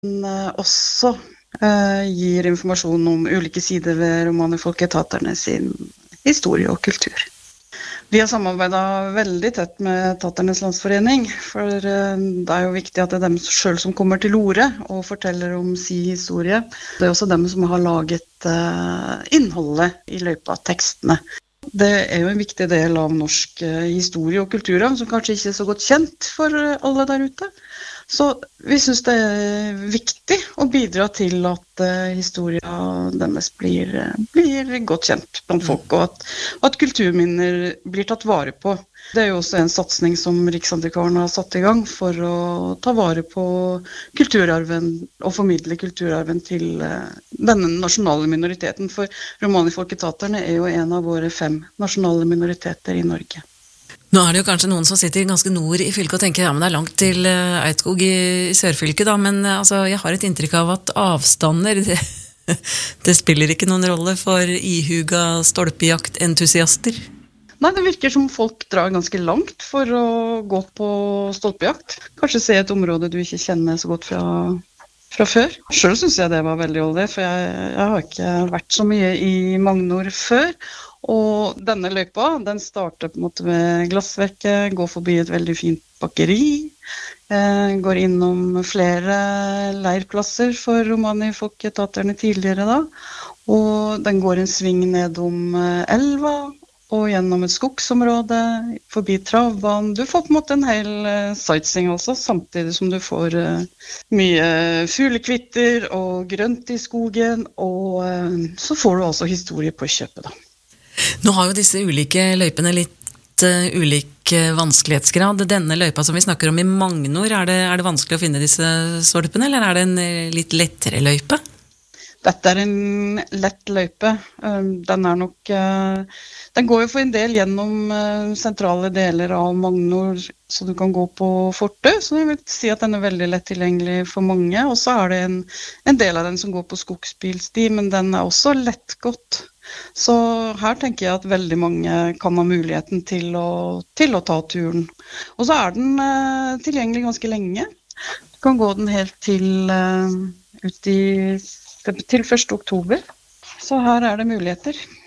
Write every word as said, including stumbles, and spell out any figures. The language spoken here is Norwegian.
Den eh, også eh, gir informasjon om ulike sider ved romanifolketaterne sin historie og kultur. Vi har samarbeidet veldig tett med Taternes Landsforening, for eh, det er jo viktig at det er dem selv som kommer til orde og forteller om sin historie. Det er også dem som har laget eh, innholdet i løypa, tekstene. Det er jo en viktig del av norsk eh, historie og kulturarv, som kanskje ikke er så godt kjent for eh, alle der ute. Så vi synes det er viktig å bidra til at uh, historien deres blir, uh, blir godt kjent blant folk, og at, og at kulturminner blir tatt vare på. Det er jo også en satsning som Riksantikvaren har satt i gang for å ta vare på kulturarven og formidle kulturarven til uh, denne nasjonale minoriteten. For romanifolketaterne er jo en av våre fem nasjonale minoriteter i Norge. Nå er det jo kanskje noen som sitter ganske nord i fylket og tenker, ja, men det er langt til uh, Eidskog i, i Sørfylket da, men uh, altså, jeg har et inntrykk av at avstander, det, det spiller ikke noen rolle for ihuga stolpejaktentusiaster. Nei, det virker som folk drar ganske langt for å gå på stolpejakt. Kanskje se et område du ikke kjenner så godt fra, fra før. Selv synes jeg det var veldig olje, for jeg, jeg har ikke vært så mye i Magnor før. Og denne løypa, den starter på en måte med glassverket, går forbi et veldig fint bakeri, eh, går innom flere leirplasser for romanifolketaterne tidligere da, og den går en sving ned om eh, elva, og gjennom et skogsområde, forbi travbanen. Du får på en måte en hel eh, sightseeing også, samtidig som du får eh, mye fuglekvitter og grønt i skogen, og eh, så får du også historie på kjøpet da. Nå har jo disse ulike løypene litt uh, ulik uh, vanskelighetsgrad. Denne løypa som vi snakker om i Magnor, er det, er det vanskelig å finne disse stolpene, eller er det en uh, litt lettere løype? Dette er en lett løype. Um, den er nok... Uh, den går jo for en del gjennom uh, sentrale deler av Magnor, så du kan gå på fortet, så jeg vil si at den er veldig lett tilgjengelig for mange. Og så er det en, en del av den som går på skogsbilsti, men den er også lettgått. Så her tenker jeg at veldig mange kan ha muligheten til å, til å ta turen. Og så er den uh, tilgjengelig ganske lenge. Du kan gå den helt til, uh, ut i, til første oktober. Så her er det muligheter.